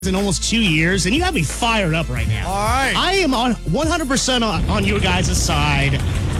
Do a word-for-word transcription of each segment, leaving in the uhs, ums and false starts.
in almost two years, and you have me fired up right now. All right. I am on one hundred percent on, on your guys' side.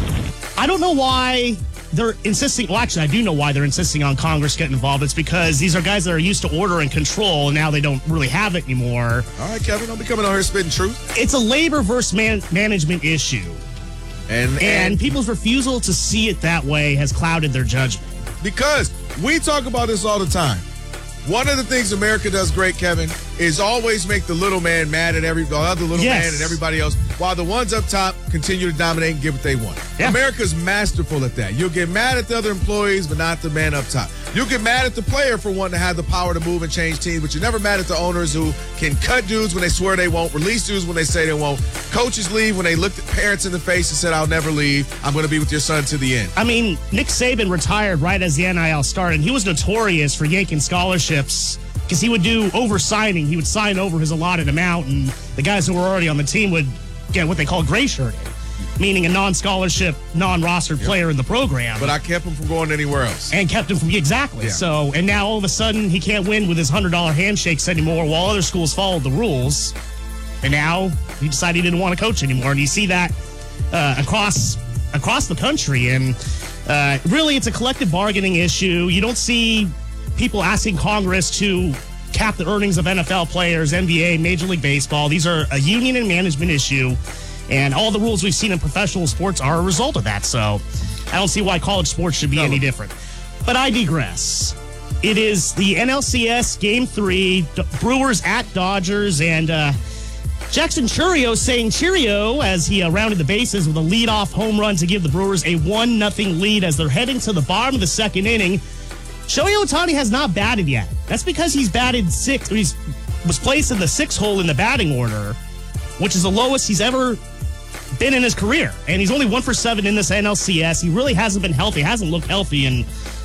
I don't know why they're insisting. Well, actually, I do know why they're insisting on Congress getting involved. It's because these are guys that are used to order and control, and now they don't really have it anymore. All right, Kevin, don't be coming out here spitting truth. It's a labor versus man- management issue. And, and, and people's refusal to see it that way has clouded their judgment. Because we talk about this all the time. One of the things America does great, Kevin, is always make the little man mad at every the other little yes. man and everybody else, while the ones up top continue to dominate and get what they want. Yeah. America's masterful at that. You'll get mad at the other employees, but not the man up top. You'll get mad at the player for wanting to have the power to move and change teams, but you're never mad at the owners who can cut dudes when they swear they won't, release dudes when they say they won't. Coaches leave when they looked at parents in the face and said, I'll never leave. I'm going to be with your son to the end. I mean, Nick Saban retired right as the N I L started. He was notorious for yanking scholarships because he would do over-signing. He would sign over his allotted amount, and the guys who were already on the team would get what they call gray-shirted, meaning a non-scholarship, non-rostered yep. player in the program. But I kept him from going anywhere else. And kept him from, exactly. Yeah. So, and now all of a sudden he can't win with his one hundred dollars handshakes anymore while other schools followed the rules. And now he decided he didn't want to coach anymore. And you see that uh, across across the country. And uh, really, it's a collective bargaining issue. You don't see people asking Congress to cap the earnings of N F L players, N B A, Major League Baseball. These are a union and management issue. And all the rules we've seen in professional sports are a result of that. So I don't see why college sports should be no. any different. But I digress. It is the N L C S Game three, Brewers at Dodgers, and uh, Jackson Chourio saying cheerio as he uh, rounded the bases with a leadoff home run to give the Brewers a one nothing lead as they're heading to the bottom of the second inning. Shohei Ohtani has not batted yet. That's because he's batted six. He was placed in the sixth hole in the batting order, which is the lowest he's ever been in his career. And he's only one for seven in this N L C S. He really hasn't been healthy. Hasn't looked healthy in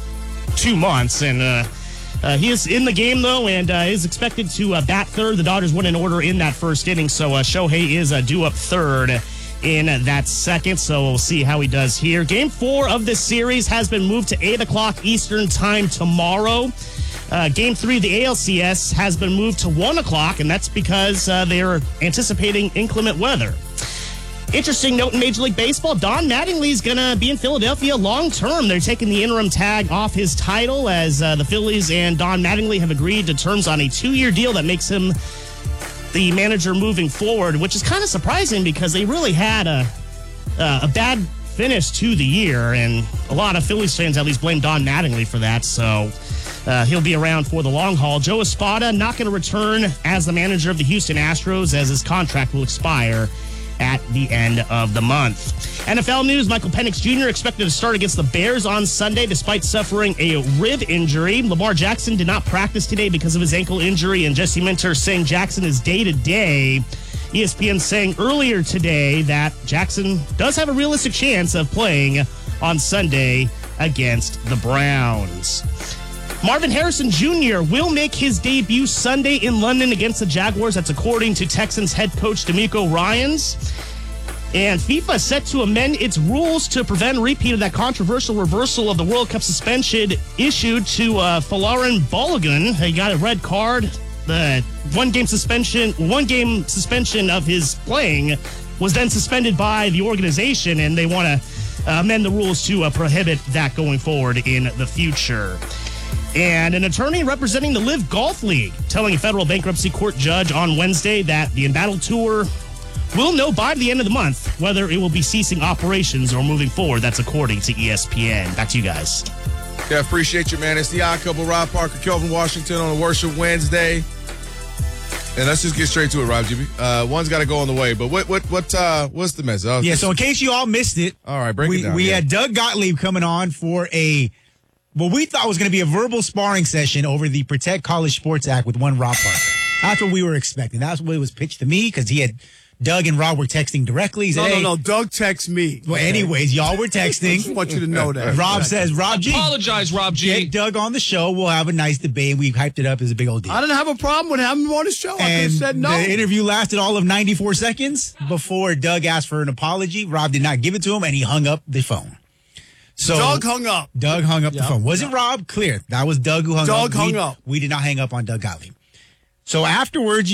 two months. And uh, uh, he is in the game, though, and uh, is expected to uh, bat third. The Dodgers went in order in that first inning, so uh, Shohei is uh, due up third in that second, so we'll see how he does here. Game four of this series has been moved to eight o'clock Eastern time tomorrow. Uh, game three of the A L C S has been moved to one o'clock, and that's because uh, they're anticipating inclement weather. Interesting note in Major League Baseball, Don Mattingly is going to be in Philadelphia long term. They're taking the interim tag off his title as uh, the Phillies and Don Mattingly have agreed to terms on a two-year deal that makes him the manager moving forward, which is kind of surprising because they really had a uh, a bad finish to the year, and a lot of Phillies fans at least blame Don Mattingly for that, so uh, he'll be around for the long haul. Joe Espada not going to return as the manager of the Houston Astros as his contract will expire at the end of the month. N F L news, Michael Penix Junior expected to start against the Bears on Sunday despite suffering a rib injury. Lamar Jackson did not practice today because of his ankle injury, and Jesse Minter saying Jackson is day-to-day. E S P N saying earlier today that Jackson does have a realistic chance of playing on Sunday against the Browns. Marvin Harrison Junior will make his debut Sunday in London against the Jaguars. That's according to Texans head coach DeMeco Ryans. And FIFA is set to amend its rules to prevent a repeat of that controversial reversal of the World Cup suspension issued to uh, Folarin Balogun. He got a red card. The one-game suspension, one-game suspension of his playing was then suspended by the organization, and they want to uh, amend the rules to uh, prohibit that going forward in the future. And an attorney representing the Live Golf League telling a federal bankruptcy court judge on Wednesday that the Embattled Tour will know by the end of the month whether it will be ceasing operations or moving forward. That's according to E S P N. Back to you guys. Yeah, appreciate you, man. It's the Odd Couple, Rob Parker, Kelvin Washington on a Worship Wednesday. And let's just get straight to it, Rob G B. Uh, one's got to go on the way, but what what what uh, what's the message? Oh, yeah, so in case you all missed it, all right, break we, it down. We yeah. had Doug Gottlieb coming on for a what we thought was going to be a verbal sparring session over the Protect College Sports Act with one Rob Parker. That's what we were expecting. That's what was pitched to me because he had Doug and Rob were texting directly. He said, no, no, hey. no. Doug texts me. Well, anyways, y'all were texting. I just want you to know that. Rob says, Rob G. Apologize, Rob G. Get Doug on the show. We'll have a nice debate. We hyped it up as a big old deal. I didn't have a problem with having him on the show. I could have And said no. the interview lasted all of ninety-four seconds before Doug asked for an apology. Rob did not give it to him, and he hung up the phone. So Doug hung up. Doug hung up Yep. the phone. Was it Rob? Clear. That was Doug who hung Doug up. hung we, up. We did not hang up on Doug Gottlieb. So afterwards,